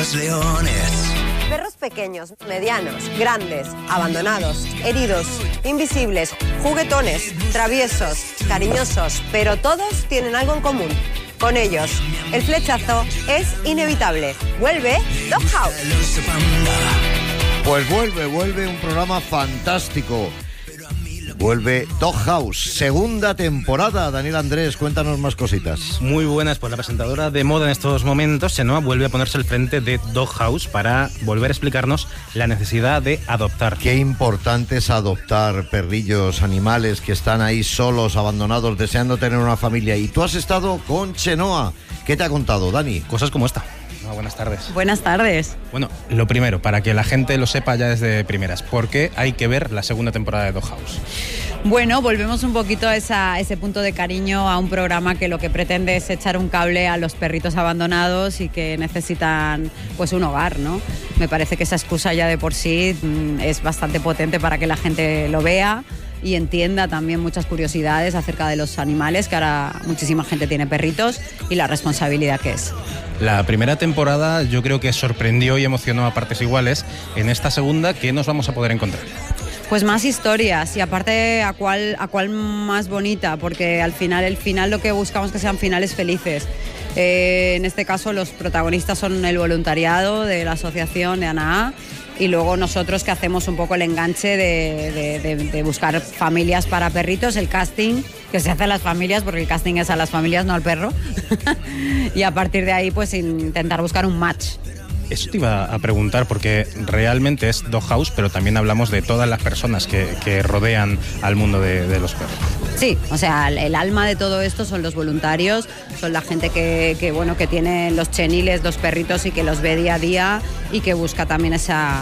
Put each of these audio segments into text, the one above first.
los leones. Perros pequeños, medianos, grandes, abandonados, heridos, invisibles, juguetones, traviesos, cariñosos, pero todos tienen algo en común. Con ellos, el flechazo es inevitable. Vuelve Dog House. Pues vuelve un programa fantástico. Vuelve Dog House, segunda temporada. Daniel Andrés, cuéntanos más cositas. Muy buenas, pues la presentadora de moda en estos momentos, Chenoa, vuelve a ponerse al frente de Dog House para volver a explicarnos la necesidad de adoptar. Qué importante es adoptar perrillos, animales que están ahí solos, abandonados, deseando tener una familia. Y tú has estado con Chenoa. ¿Qué te ha contado, Dani? Cosas como esta. Buenas tardes. Buenas tardes. Bueno, lo primero, para que la gente lo sepa ya desde primeras, ¿por qué hay que ver la segunda temporada de Dog House? Bueno, volvemos un poquito a ese punto de cariño a un programa que lo que pretende es echar un cable a los perritos abandonados y que necesitan pues un hogar, ¿no? Me parece que esa excusa ya de por sí es bastante potente para que la gente lo vea y entienda también muchas curiosidades acerca de los animales, que ahora muchísima gente tiene perritos, y la responsabilidad que es. La primera temporada yo creo que sorprendió y emocionó a partes iguales. En esta segunda, ¿qué nos vamos a poder encontrar? Pues más historias, y aparte a cuál más bonita, porque al final, el final lo que buscamos que sean finales felices. En este caso los protagonistas son el voluntariado de la asociación de ANAA, y luego nosotros que hacemos un poco el enganche de buscar familias para perritos, el casting que se hace a las familias, porque el casting es a las familias, no al perro. Y a partir de ahí pues intentar buscar un match. Eso te iba a preguntar, porque realmente es Dog House, pero también hablamos de todas las personas que rodean al mundo de los perros. Sí, o sea, el alma de todo esto son los voluntarios, son la gente que tiene los cheniles, los perritos, y que los ve día a día y que busca también esa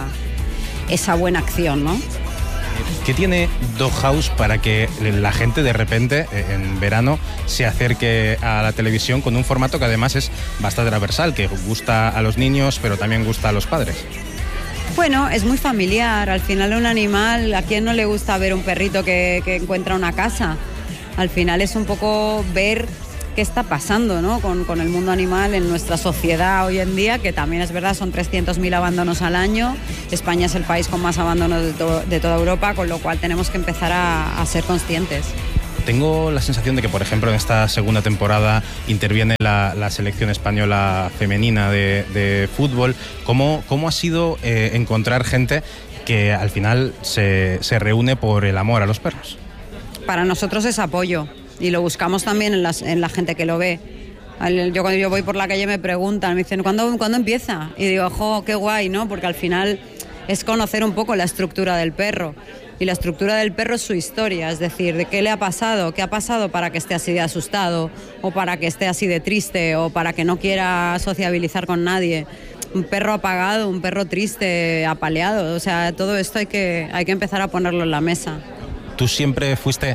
buena acción, ¿no? ¿Qué tiene Dog House para que la gente de repente en verano se acerque a la televisión con un formato que además es bastante transversal, que gusta a los niños pero también gusta a los padres? Bueno, es muy familiar. Al final un animal, ¿a quién no le gusta ver un perrito que encuentra una casa? Al final es un poco ver qué está pasando, ¿no? con el mundo animal en nuestra sociedad hoy en día, que también es verdad, son 300.000 abandonos al año. España es el país con más abandonos de toda Europa, con lo cual tenemos que empezar a ser conscientes. Tengo la sensación de que, por ejemplo, en esta segunda temporada interviene la selección española femenina de fútbol. ¿Cómo ha sido encontrar gente que al final se reúne por el amor a los perros? Para nosotros es apoyo, y lo buscamos también en la gente que lo ve. Yo cuando yo voy por la calle me preguntan, me dicen, ¿cuándo empieza? Y digo, ¡jo, qué guay!, ¿no? Porque al final es conocer un poco la estructura del perro. Y la estructura del perro es su historia, es decir, de qué le ha pasado para que esté así de asustado, o para que esté así de triste, o para que no quiera sociabilizar con nadie. Un perro apagado, un perro triste, apaleado, o sea, todo esto hay que empezar a ponerlo en la mesa. Tú siempre fuiste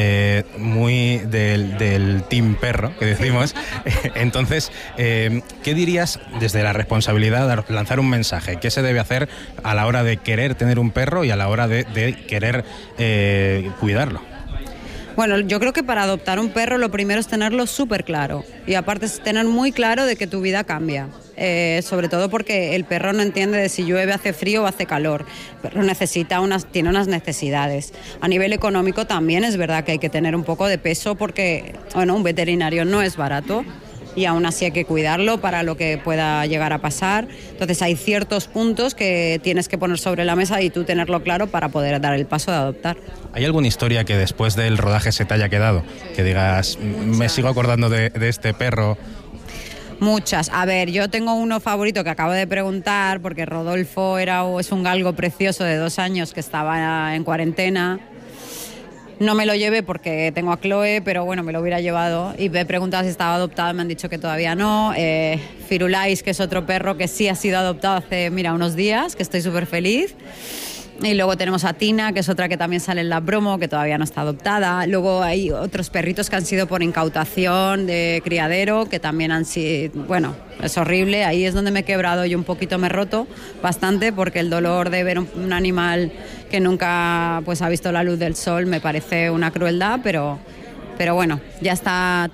muy del team perro, que decimos. Entonces, ¿qué dirías desde la responsabilidad de lanzar un mensaje? ¿Qué se debe hacer a la hora de querer tener un perro y a la hora de querer cuidarlo? Bueno, yo creo que para adoptar un perro lo primero es tenerlo súper claro, y aparte es tener muy claro de que tu vida cambia. Sobre todo porque el perro no entiende de si llueve, hace frío o hace calor. El perro tiene unas necesidades. A nivel económico también es verdad que hay que tener un poco de peso, porque un veterinario no es barato, y aún así hay que cuidarlo para lo que pueda llegar a pasar. Entonces hay ciertos puntos que tienes que poner sobre la mesa y tú tenerlo claro para poder dar el paso de adoptar. ¿Hay alguna historia que después del rodaje se te haya quedado? Que digas, me sigo acordando de este perro. Muchas. A ver, yo tengo uno favorito que acabo de preguntar, porque Rodolfo es un galgo precioso de 2 años que estaba en cuarentena. No me lo llevé porque tengo a Chloe, pero bueno, me lo hubiera llevado. Y me he preguntado si estaba adoptado, me han dicho que todavía no. Firulais, que es otro perro que sí ha sido adoptado hace, unos días, que estoy súper feliz. Y luego tenemos a Tina, que es otra que también sale en la promo, que todavía no está adoptada. Luego hay otros perritos que han sido por incautación de criadero, que también han sido... Bueno, es horrible. Ahí es donde me he quebrado y un poquito me he roto bastante, porque el dolor de ver un animal que nunca ha visto la luz del sol me parece una crueldad, pero bueno, ya está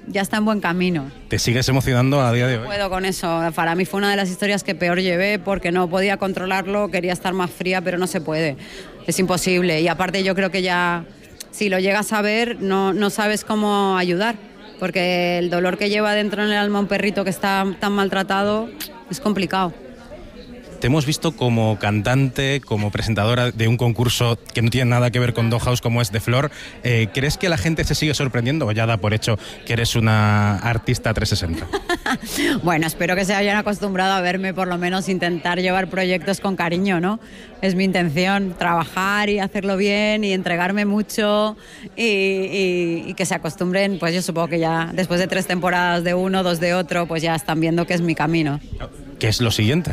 ya está en buen camino. ¿Te sigues emocionando a día de hoy? No puedo con eso. Para mí fue una de las historias que peor llevé porque no podía controlarlo, quería estar más fría, pero no se puede. Es imposible. Y aparte yo creo que ya, si lo llegas a ver, no sabes cómo ayudar. Porque el dolor que lleva dentro en el alma un perrito que está tan maltratado es complicado. Te hemos visto como cantante, como presentadora de un concurso que no tiene nada que ver con Doghouse como es de Flor. ¿Crees que la gente se sigue sorprendiendo o ya da por hecho que eres una artista 360? Bueno, espero que se hayan acostumbrado a verme, por lo menos intentar llevar proyectos con cariño, ¿no? Es mi intención, trabajar y hacerlo bien y entregarme mucho y que se acostumbren. Pues yo supongo que ya después de 3 temporadas de uno, 2 de otro, pues ya están viendo que es mi camino. ¿Qué es lo siguiente?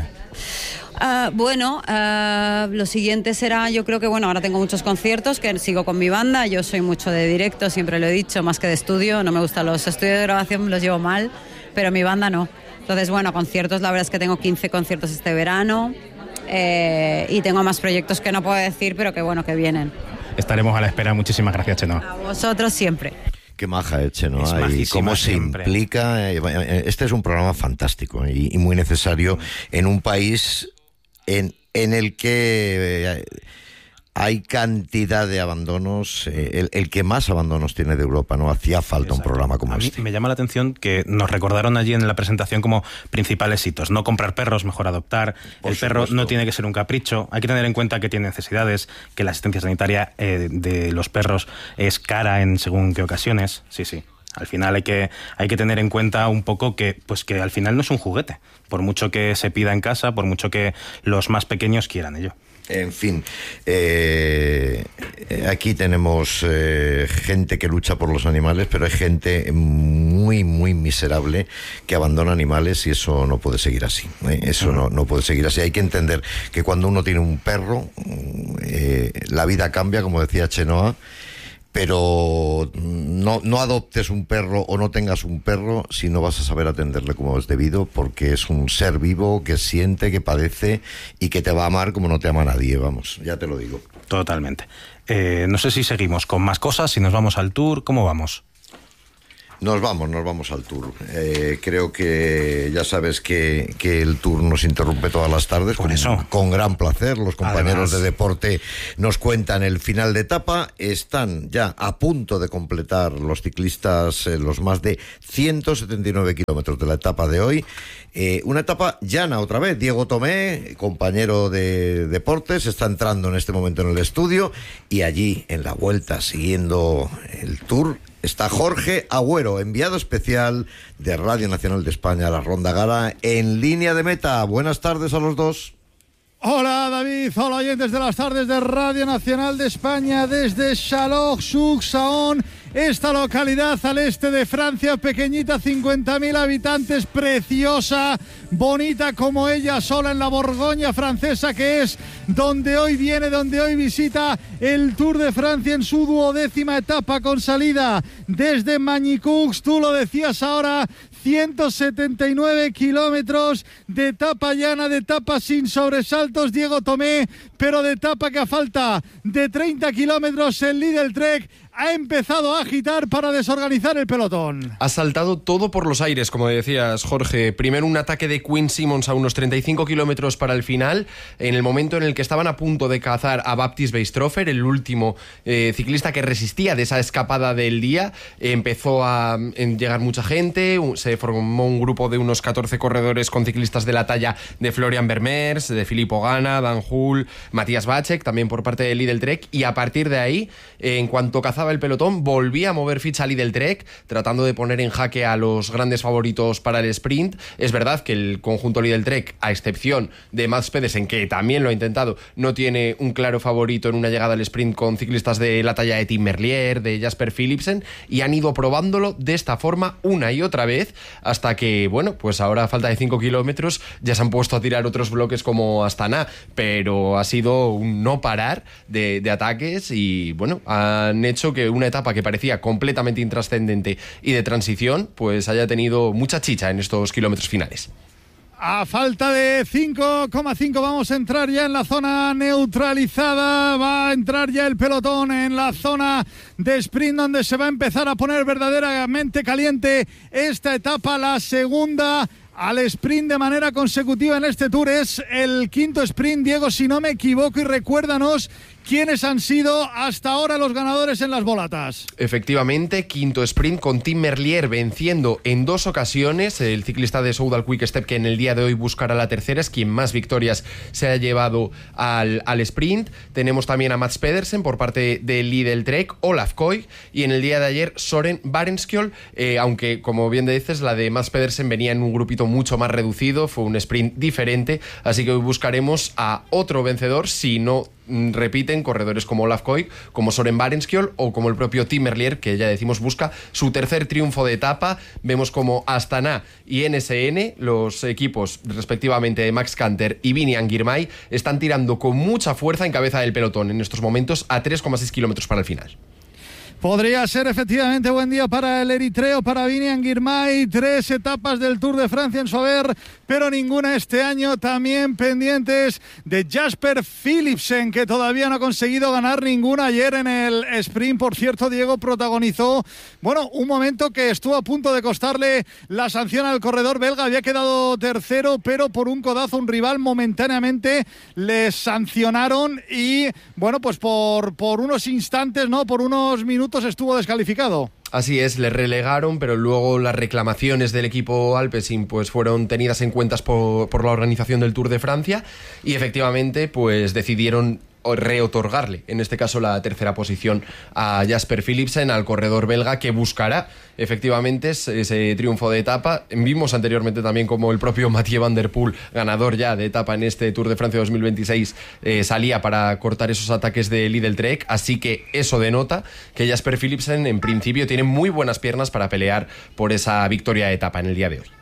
Lo siguiente será, yo creo que ahora tengo muchos conciertos, que sigo con mi banda, yo soy mucho de directo, siempre lo he dicho, más que de estudio, no me gustan los estudios de grabación, los llevo mal, pero mi banda no. Entonces, conciertos, la verdad es que tengo 15 conciertos este verano y tengo más proyectos que no puedo decir, pero que vienen. Estaremos a la espera. Muchísimas gracias, Chenoa. A vosotros siempre. Qué maja Chenoa, y cómo se implica. Este es un programa fantástico y muy necesario en un país en el que hay cantidad de abandonos, el que más abandonos tiene de Europa, ¿no? Hacía falta un programa como este. Me llama la atención que nos recordaron allí en la presentación como principales hitos. No comprar perros, mejor adoptar. El perro no tiene que ser un capricho. Hay que tener en cuenta que tiene necesidades, que la asistencia sanitaria de los perros es cara en según qué ocasiones. Sí. Al final hay que tener en cuenta un poco que al final no es un juguete. Por mucho que se pida en casa, por mucho que los más pequeños quieran ello. En fin, aquí tenemos gente que lucha por los animales, pero hay gente muy, muy miserable que abandona animales y eso no puede seguir así. Eso no puede seguir así. Hay que entender que cuando uno tiene un perro, la vida cambia, como decía Chenoa, pero no adoptes un perro o no tengas un perro si no vas a saber atenderle como es debido, porque es un ser vivo que siente, que padece y que te va a amar como no te ama nadie, vamos, ya te lo digo. Totalmente. No sé si seguimos con más cosas, si nos vamos al tour, ¿cómo vamos? Nos vamos al tour. Creo que ya sabes que el tour nos interrumpe todas las tardes. Con gran placer. Los compañeros de deporte nos cuentan el final de etapa. Están ya a punto de completar los ciclistas los más de 179 kilómetros de la etapa de hoy. Una etapa llana otra vez. Diego Tomé, compañero de deportes, está entrando en este momento en el estudio y allí en la vuelta siguiendo el tour está Jorge Agüero, enviado especial de Radio Nacional de España a la Ronda Gala en línea de meta. Buenas tardes a los dos. Hola David, hola oyentes de las tardes de Radio Nacional de España desde Chalon-sur-Saône, esta localidad al este de Francia, pequeñita, 50.000 habitantes, preciosa, bonita como ella sola en la Borgoña francesa, que es donde hoy visita el Tour de Francia en su 12ª etapa con salida desde Magny-Cours, tú lo decías ahora, 179 kilómetros de etapa llana, de etapa sin sobresaltos, Diego Tomé, pero de etapa que a falta de 30 kilómetros el Lidl Trek ha empezado a agitar para desorganizar el pelotón. Ha saltado todo por los aires, como decías, Jorge. Primero un ataque de Quinn Simmons a unos 35 kilómetros para el final, en el momento en el que estaban a punto de cazar a Baptiste Weistrofer, el último ciclista que resistía de esa escapada del día. Empezó a llegar mucha gente, se formó un grupo de unos 14 corredores con ciclistas de la talla de Florian Vermeers, de Filippo Ganna, Dan Hull, Matías Vacek, también por parte de Lidl Trek, y a partir de ahí, en cuanto cazaba el pelotón, volvía a mover ficha Lidl Trek, tratando de poner en jaque a los grandes favoritos para el sprint. Es verdad que el conjunto Lidl Trek, a excepción de Mads Pedersen, que también lo ha intentado, no tiene un claro favorito en una llegada al sprint con ciclistas de la talla de Tim Merlier, de Jasper Philipsen, y han ido probándolo de esta forma una y otra vez, hasta que, pues ahora a falta de 5 kilómetros ya se han puesto a tirar otros bloques como Astana, pero ha sido un no parar de ataques y, han hecho que una etapa que parecía completamente intrascendente y de transición, pues haya tenido mucha chicha en estos kilómetros finales. A falta de 5,5 vamos a entrar ya en la zona neutralizada, va a entrar ya el pelotón en la zona de sprint donde se va a empezar a poner verdaderamente caliente esta etapa, la segunda al sprint de manera consecutiva en este Tour. Es el quinto sprint, Diego, si no me equivoco, y recuérdanos quiénes han sido hasta ahora los ganadores en las volatas. Efectivamente, quinto sprint con Tim Merlier venciendo en 2 ocasiones. El ciclista de Soudal Quick Step, que en el día de hoy buscará la tercera, es quien más victorias se ha llevado al sprint. Tenemos también a Mats Pedersen por parte del Lidl Trek, Olaf Koig, y en el día de ayer Søren Varenskjold, aunque como bien dices, la de Mats Pedersen venía en un grupito mucho más reducido, fue un sprint diferente, así que hoy buscaremos a otro vencedor, si no repiten corredores como Olaf Koig, como Søren Varenskjold o como el propio Tim Merlier, que ya decimos busca su tercer triunfo de etapa. Vemos como Astana y NSN, los equipos respectivamente de Max Canter y Biniam Girmay, están tirando con mucha fuerza en cabeza del pelotón en estos momentos a 3,6 kilómetros para el final. Podría ser efectivamente buen día para el eritreo, para Biniam Girmay. 3 etapas del Tour de Francia en su haber, pero ninguna este año. También pendientes de Jasper Philipsen, que todavía no ha conseguido ganar ninguna ayer en el sprint. Por cierto, Diego protagonizó, un momento que estuvo a punto de costarle la sanción al corredor belga. Había quedado tercero, pero por un codazo un rival momentáneamente le sancionaron y, pues por unos instantes, por unos minutos estuvo descalificado. Así es, le relegaron, pero luego las reclamaciones del equipo Alpecin pues fueron tenidas en cuenta por la organización del Tour de Francia y efectivamente pues decidieron reotorgarle, en este caso la tercera posición a Jasper Philipsen, al corredor belga, que buscará efectivamente ese triunfo de etapa. Vimos anteriormente también como el propio Mathieu Van Der Poel, ganador ya de etapa en este Tour de Francia 2026, salía para cortar esos ataques de Lidl Trek, así que eso denota que Jasper Philipsen en principio tiene muy buenas piernas para pelear por esa victoria de etapa en el día de hoy.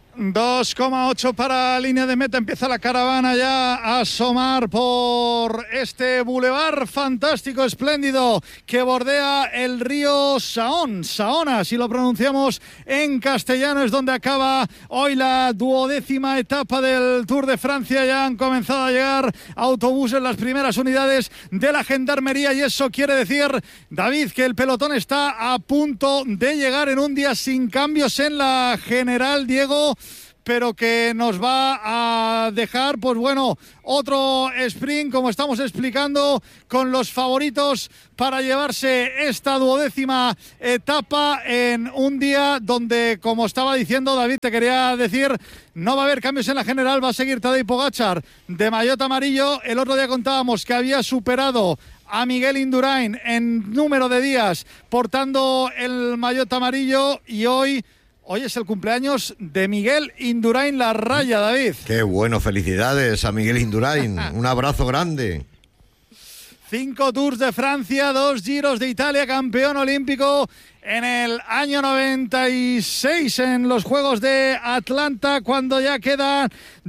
2,8 para línea de meta. Empieza la caravana ya a asomar por este bulevar fantástico, espléndido, que bordea el río Saón. Saona, si lo pronunciamos en castellano, es donde acaba hoy la 12ª etapa del Tour de Francia. Ya han comenzado a llegar autobuses, las primeras unidades de la Gendarmería, y eso quiere decir, David, que el pelotón está a punto de llegar en un día sin cambios en la general, Diego, pero que nos va a dejar, otro sprint, como estamos explicando, con los favoritos para llevarse esta 12ª etapa en un día donde, como estaba diciendo David, te quería decir, no va a haber cambios en la general. Va a seguir Tadej Pogačar de maillot amarillo. El otro día contábamos que había superado a Miguel Indurain en número de días portando el maillot amarillo, y hoy es el cumpleaños de Miguel Indurain La Raya, David. Qué bueno, felicidades a Miguel Indurain. Un abrazo grande. 5 Tours de Francia, 2 Giros de Italia, campeón olímpico en el año 96 en los Juegos de Atlanta, cuando ya quedan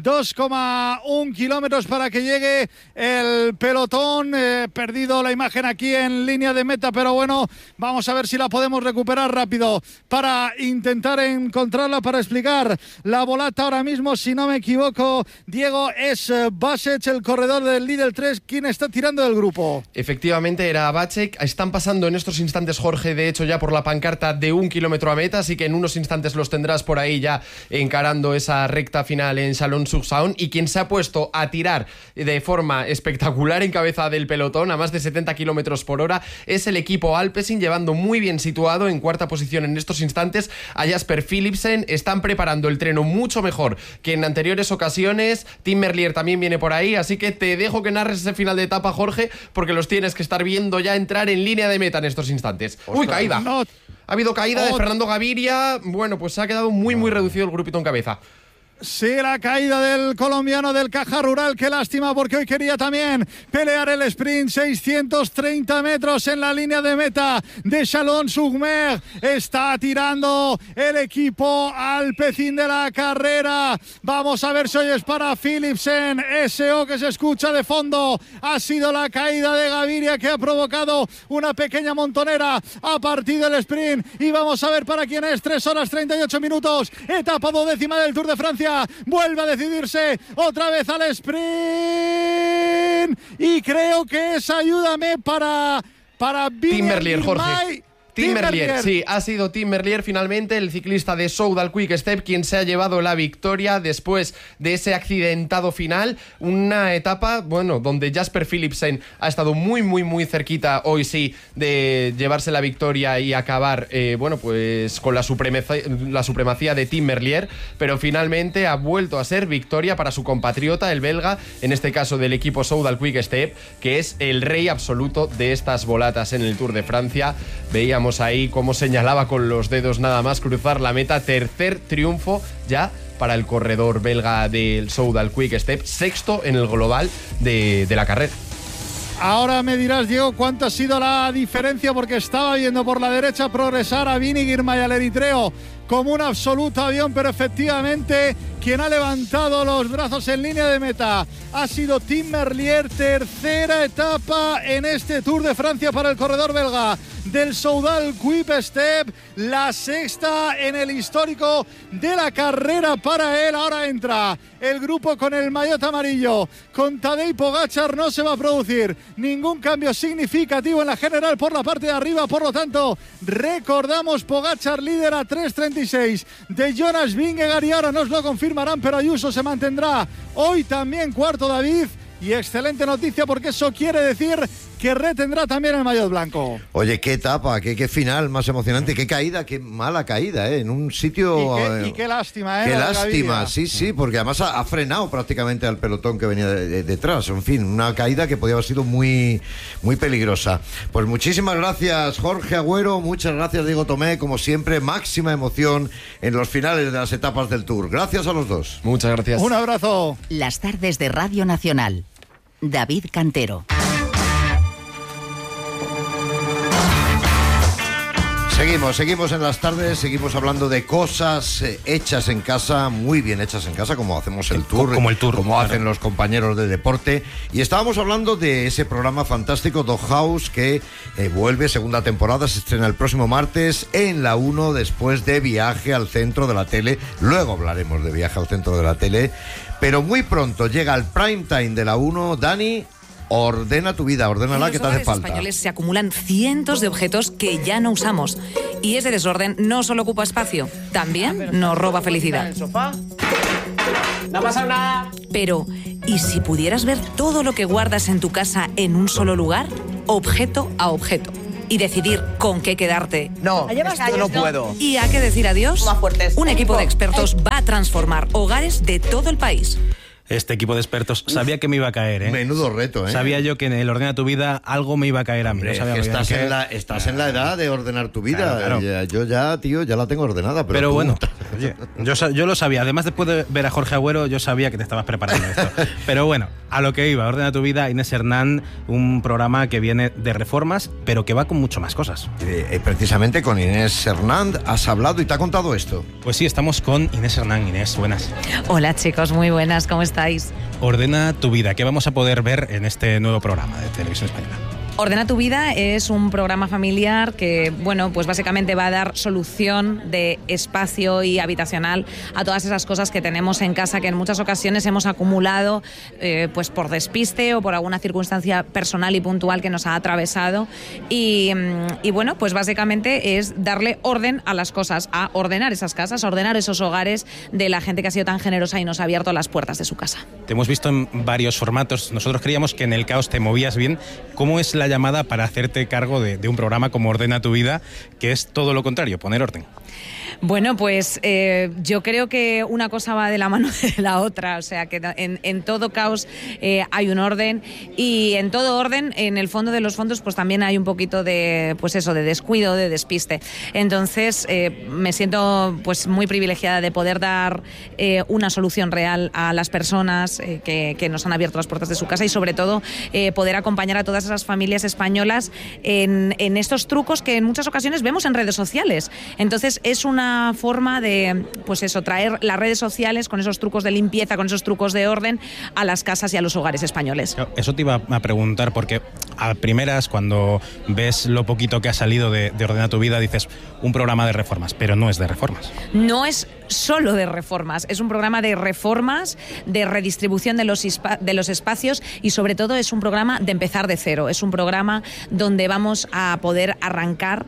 2,1 kilómetros para que llegue el pelotón. Perdido la imagen aquí en línea de meta, pero vamos a ver si la podemos recuperar rápido para intentar encontrarla, para explicar la volata. Ahora mismo, si no me equivoco, Diego, es Vacek, el corredor del Lidl 3, quien está tirando del grupo. Efectivamente, era Vacek. Están pasando en estos instantes, Jorge, de hecho ya por la pancarta de 1 kilómetro a meta, así que en unos instantes los tendrás por ahí ya encarando esa recta final en Chalon-sur-Saône. Y quien se ha puesto a tirar de forma espectacular en cabeza del pelotón a más de 70 kilómetros por hora es el equipo Alpecin, llevando muy bien situado en cuarta posición en estos instantes a Jasper Philipsen. Están preparando el treno mucho mejor que en anteriores ocasiones. Tim Merlier también viene por ahí, así que te dejo que narres ese final de etapa, Jorge, porque los tienes que estar viendo ya entrar en línea de meta en estos instantes. ¡Uy, caída! No. Ha habido caída de Fernando Gaviria. Pues se ha quedado muy reducido el grupito en cabeza. Sí, la caída del colombiano del Caja Rural, qué lástima, porque hoy quería también pelear el sprint. 630 metros en la línea de meta de Chalon-sur-Mer. Está tirando el equipo Alpecin de la carrera. Vamos a ver si hoy es para Philipsen. SO que se escucha de fondo. Ha sido la caída de Gaviria, que ha provocado una pequeña montonera a partir del sprint. Y vamos a ver para quién es. 3 horas 38 minutos. Etapa 12ª del Tour de Francia. García, vuelve a decidirse otra vez al sprint y creo que es, ayúdame, para Tim Merlier, Jorge. Girmay. Tim Merlier, sí, ha sido Tim Merlier finalmente, el ciclista de Soudal Quick Step, quien se ha llevado la victoria después de ese accidentado final. Una etapa, bueno, donde Jasper Philipsen ha estado muy cerquita, hoy sí, de llevarse la victoria y acabar, bueno, pues con la supremacía de Tim Merlier, pero finalmente ha vuelto a ser victoria para su compatriota, el belga, en este caso del equipo Soudal Quick Step, que es el rey absoluto de estas volatas en el Tour de Francia. Veíamos ahí cómo señalaba con los dedos nada más cruzar la meta. Tercer triunfo ya para el corredor belga del Soudal Quick Step, sexto en el global de la carrera. Ahora me dirás, Diego, cuánto ha sido la diferencia, porque estaba viendo por la derecha progresar a Vini Girmay, al eritreo, como un absoluto avión, pero efectivamente quien ha levantado los brazos en línea de meta ha sido Tim Merlier. Tercera etapa en este Tour de Francia para el corredor belga del Soudal Quick Step, la sexta en el histórico de la carrera para él. Ahora entra el grupo con el maillot amarillo, con Tadej Pogačar. No se va a producir ningún cambio significativo en la general por la parte de arriba, por lo tanto recordamos, Pogačar líder a 3:36 de Jonas Vingegaard, y ahora nos lo confirmarán, pero Ayuso se mantendrá hoy también cuarto, David. Y excelente noticia, porque eso quiere decir que retendrá también el maillot blanco. Oye, qué etapa, qué final más emocionante, qué caída, qué mala caída, en un sitio... Y qué lástima, Qué lástima, sí, porque además ha frenado prácticamente al pelotón que venía detrás. En fin, una caída que podía haber sido muy peligrosa. Pues muchísimas gracias, Jorge Agüero, muchas gracias, Diego Tomé, como siempre, máxima emoción en los finales de las etapas del Tour. Gracias a los dos. Muchas gracias. Un abrazo. Las tardes de Radio Nacional. David Cantero. Seguimos en las tardes, seguimos hablando de cosas hechas en casa, muy bien hechas en casa, como hacemos el Tour, como hacen los compañeros de deporte. Y estábamos hablando de ese programa fantástico, Dog House, que vuelve, segunda temporada, se estrena el próximo martes en la 1, después de Viaje al Centro de la Tele. Luego hablaremos de Viaje al Centro de la Tele, pero muy pronto llega el prime time de la 1, Dani. Ordena tu vida, ordénala, que te hace falta. En los hogares españoles se acumulan cientos de objetos que ya no usamos. Y ese desorden no solo ocupa espacio, también nos roba felicidad. No pasa nada. Pero, ¿y si pudieras ver todo lo que guardas en tu casa en un solo lugar? Objeto a objeto. Y decidir con qué quedarte. No, esto no puedo. ¿Y a qué decir adiós? Un equipo de expertos va a transformar hogares de todo el país. Este equipo de expertos sabía que me iba a caer, ¿eh? Menudo reto, ¿eh? Sabía yo que en el Ordena tu Vida algo me iba a caer a mí. Hombre, no sabía estás en la edad de ordenar tu vida. Claro. Yo ya, tío, ya la tengo ordenada. Pero bueno, oye, yo lo sabía. Además, después de ver a Jorge Agüero, yo sabía que te estabas preparando esto. Pero bueno, a lo que iba, Ordena tu Vida, Inés Hernán, un programa que viene de reformas, pero que va con mucho más cosas. Precisamente con Inés Hernán has hablado y te ha contado esto. Pues sí, estamos con Inés Hernán. Inés, buenas. Hola chicos, muy buenas, ¿cómo estáis? Ordena tu Vida, ¿qué vamos a poder ver en este nuevo programa de Televisión Española? Ordena tu Vida es un programa familiar que, bueno, pues básicamente va a dar solución de espacio y habitacional a todas esas cosas que tenemos en casa, que en muchas ocasiones hemos acumulado pues por despiste o por alguna circunstancia personal y puntual que nos ha atravesado. Y bueno, pues básicamente es darle orden a las cosas, a ordenar esas casas, a ordenar esos hogares de la gente que ha sido tan generosa y nos ha abierto las puertas de su casa. Te hemos visto en varios formatos. Nosotros creíamos que en el caos te movías bien. ¿Cómo es la llamada para hacerte cargo de un programa como Ordena tu Vida, que es todo lo contrario, poner orden? Bueno, pues yo creo que una cosa va de la mano de la otra, o sea que en todo caos hay un orden, y en todo orden, en el fondo de los fondos, pues también hay un poquito de, pues eso, de descuido, de despiste. Entonces me siento pues muy privilegiada de poder dar una solución real a las personas que nos han abierto las puertas de su casa, y sobre todo poder acompañar a todas esas familias españolas en estos trucos que en muchas ocasiones vemos en redes sociales. Entonces es una forma de, pues eso, traer las redes sociales con esos trucos de limpieza, con esos trucos de orden a las casas y a los hogares españoles. Eso te iba a preguntar, porque a primeras, cuando ves lo poquito que ha salido de Ordena tu Vida, dices un programa de reformas, pero no es de reformas. No es solo de reformas. Es un programa de reformas, de redistribución de los espacios y sobre todo es un programa de empezar de cero. Es un programa donde vamos a poder arrancar,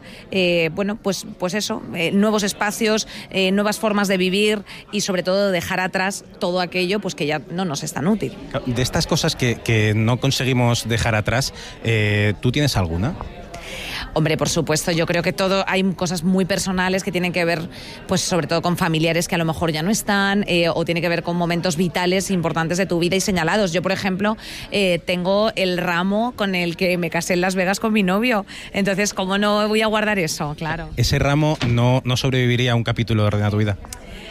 pues eso, nuevos espacios, nuevas formas de vivir y sobre todo dejar atrás todo aquello pues que ya no nos es tan útil. De estas cosas que no conseguimos dejar atrás, ¿tú tienes alguna? Hombre, por supuesto, yo creo que hay cosas muy personales que tienen que ver, pues sobre todo con familiares que a lo mejor ya no están, o tiene que ver con momentos vitales importantes de tu vida y señalados. Yo, por ejemplo, tengo el ramo con el que me casé en Las Vegas con mi novio. Entonces, ¿cómo no voy a guardar eso? Claro. ¿Ese ramo no sobreviviría a un capítulo de Ordena tu vida?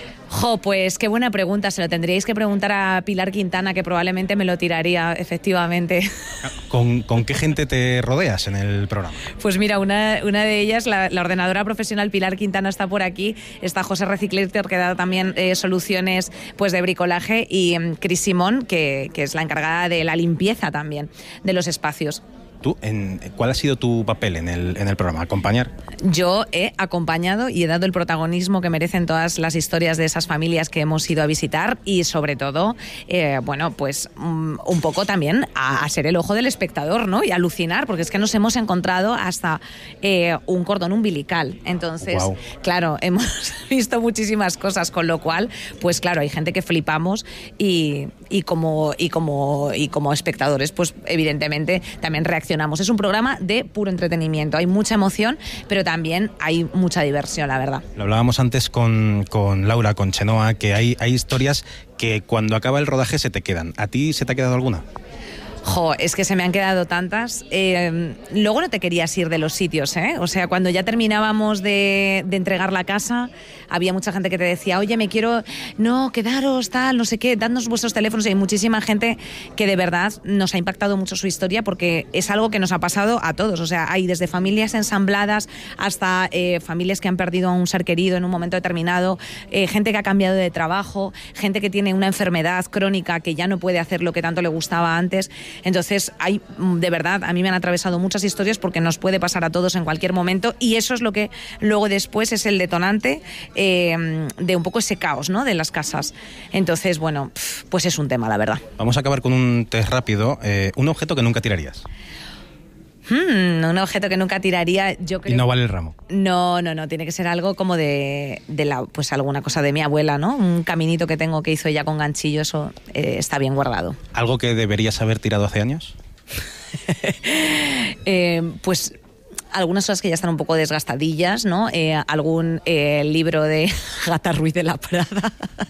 Pues qué buena pregunta. Se lo tendríais que preguntar a Pilar Quintana, que probablemente me lo tiraría, efectivamente. ¿Con qué gente te rodeas en el programa? Pues mira, una de ellas, la ordenadora profesional Pilar Quintana está por aquí, está José Recicliter, que da también soluciones pues de bricolaje, y Cris Simón, que es la encargada de la limpieza también de los espacios. ¿Tú, cuál ha sido tu papel en el programa? ¿Acompañar? Yo he acompañado y he dado el protagonismo que merecen todas las historias de esas familias que hemos ido a visitar y sobre todo, pues un poco también a ser el ojo del espectador, ¿no? Y alucinar, porque es que nos hemos encontrado hasta un cordón umbilical. Entonces, wow. Claro, hemos visto muchísimas cosas, con lo cual, pues claro, hay gente que flipamos y como espectadores, pues evidentemente también reaccionamos. Es un programa de puro entretenimiento. Hay mucha emoción, pero también hay mucha diversión, la verdad. Lo hablábamos antes con Laura, con Chenoa, que hay historias que cuando acaba el rodaje se te quedan. ¿A ti se te ha quedado alguna? Es que se me han quedado tantas. Luego no te querías ir de los sitios, ¿eh? O sea, cuando ya terminábamos de entregar la casa, había mucha gente que te decía, oye, quedaros, tal, no sé qué, dadnos vuestros teléfonos. Y hay muchísima gente que de verdad nos ha impactado mucho su historia, porque es algo que nos ha pasado a todos. O sea, hay desde familias ensambladas hasta familias que han perdido a un ser querido en un momento determinado, gente que ha cambiado de trabajo, gente que tiene una enfermedad crónica que ya no puede hacer lo que tanto le gustaba antes. Entonces, de verdad, a mí me han atravesado muchas historias, porque nos puede pasar a todos en cualquier momento, y eso es lo que luego después es el detonante de un poco ese caos, ¿no?, de las casas. Entonces, bueno, pues es un tema, la verdad. Vamos a acabar con un test rápido. Un objeto que nunca tirarías. Un objeto que nunca tiraría, yo creo. ¿Y no vale el ramo? No, tiene que ser algo como pues alguna cosa de mi abuela, ¿no? Un caminito que tengo que hizo ella con ganchillo, eso está bien guardado. ¿Algo que deberías haber tirado hace años? Pues algunas cosas que ya están un poco desgastadillas, ¿no? Algún libro de Agatha Ruiz de la Prada